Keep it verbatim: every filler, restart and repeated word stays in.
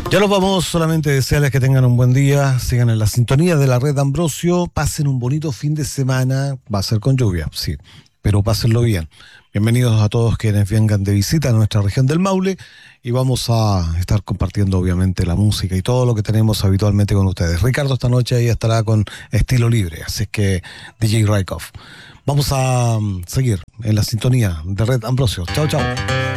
Ya los vamos, solamente desearles que tengan un buen día, sigan en la sintonía de la red Ambrosio, pasen un bonito fin de semana, va a ser con lluvia, sí, pero pásenlo bien. Bienvenidos a todos quienes vengan de visita a nuestra región del Maule y vamos a estar compartiendo obviamente la música y todo lo que tenemos habitualmente con ustedes. Ricardo esta noche ahí estará con Estilo Libre, así es que D J Raikoff. Vamos a seguir en la sintonía de Red Ambrosio. Chao, chao.